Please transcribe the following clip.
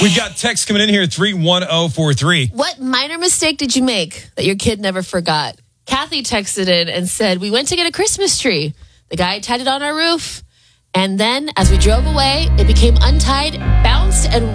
We've got text coming in here, 31043. What minor mistake did you make that your kid never forgot? Kathy texted in and said, we went to get a Christmas tree. The guy tied it on our roof. And then as we drove away, it became untied, bounced, and